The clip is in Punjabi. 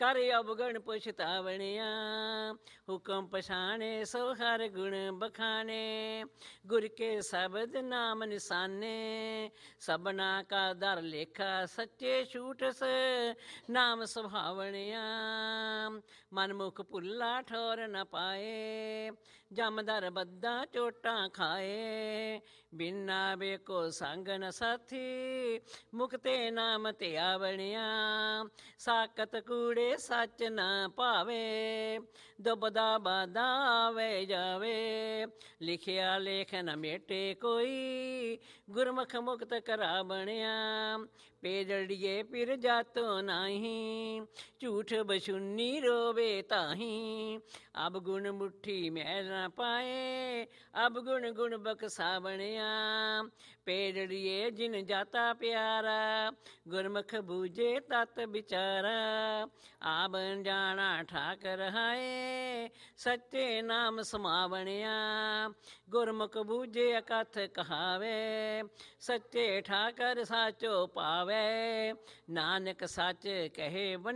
ਕਰ ਅਵਗਣ ਪਛਤਾਵਣਿਆ। ਹੁਕਮ ਪਛਾਣੇ ਸੋ ਹਰ ਗੁਣ ਬਖਾਣੇ, ਗੁਰ ਕੇ ਸ਼ਬਦ ਨਾਮ ਨਿਸ਼ਾਨੇ। ਸਭਨਾ ਕਾ ਦਰ ਲੇਖਾ ਸੱਚੇ ਛੂਟਸ, ਨਾਮ ਸੁਭਾਵਣਿਆ। ਮਨ ਮੁਖ ਭੁੱਲਾ ਠੌਰ ਨ ਪਾਏ, ਜਮਦਰ ਬੱਦਾ ਚੋਟਾਂ ਖਾਏ। ਬਿਨਾ ਵੇਖੋ ਸੰਗ ਨ ਸਾਥੀ, ਮੁਕਤੇ ਨਾਮ ਤੇ ਆਵਣਿਆ। ਸਾਕਤ ਕੂੜੇ ਸੱਚ ਨ ਭਾਵੇ, ਦੁਬਦਾ ਬਾਦਾ ਆਵੇ ਜਾਵੇ। ਲਿਖਿਆ ਲੇਖ ਨ ਮੇਟੇ ਕੋਈ, ਗੁਰਮੁਖ ਮੁਕਤ ਕਰਾਵਣਿਆ। ਪੇਜੜੀਏ ਪਿਰ ਜਾਤੋ ਨਾਹੀਂ, ਝੂਠ ਬਸੁੰਨੀ ਰੋਵੇ ਤਾਹੀਂ। ਅਬ ਗੁਣ ਮੁੱਠੀ ਮੈਲ ਨ ਪਾਏ, ਅਬ ਗੁਣ ਗੁਣ ਬਖਸਾਵਣਿਆ। ਪੇਜੜੀਏ ਜਿਨ ਜਾਤਾ ਪਿਆਰਾ, ਗੁਰਮੁਖ ਬੂਝੇ ਤਤ ਵਿਚਾਰਾ। ਆਬ ਜਾਣਾ ਠਾਕ ਰਹਾਏ, ਸੱਚੇ ਨਾਮ ਸਮਾਵਣਿਆ। ਗੁਰਮੁਖ ਬੂਝੇ ਅਕਥ ਕਹਾਵੇ, ਸੱਚੇ ਠਾਕਰ ਸਾਚੋ ਪਾਵੇ। ਨਾਨਕ ਸੱਚ ਕਹੇ